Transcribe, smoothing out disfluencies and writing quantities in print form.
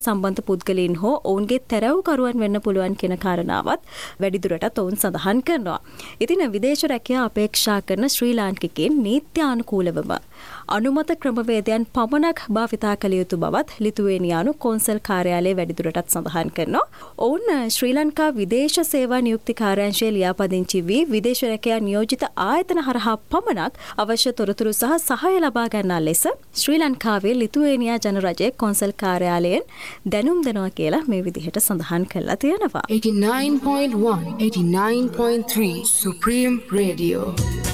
සම්බන්ධ පුද්ගලයන් හෝ ඔවුන්ගේ තැරැව්කරුවන් වෙන්න පුළුවන් කියන කාරණාවත් වැඩිදුරටත් ඔවුන් සඳහන් කරනවා. ඉතින් විදේශ රැකියාව අපේක්ෂා කරන ශ්‍රී ලාංකිකයින් නීත්‍යානුකූලවම අනුමත ක්‍රමවේදයන් පමණක් භාවිතා කළ යුතු බවත් ලිතුවේනියානු කොන්සල් කාර්යාලයේ වැඩිදුරටත් සඳහන් කරනවා. ඔවුන් ශ්‍රී ලංකා විදේශ සේවා නියුක්ති කාර්යාංශයේ ලියාපදිංචි වී විදේශ රැකියා නියෝජිත ආයතන හරහා පමණක් අවශ්‍ය තොරතුරු සහ සහාය ලබා ගන්නා ලෙස ශ්‍රී ලංකාවේ ලිතුවේනියා ජනරජයේ කොන්සල් කාර්යාලයෙන් දැනුම් දෙනවා කියලා මේ විදිහට සඳහන් කරලා තියෙනවා. 89.1 89.3 Supreme Radio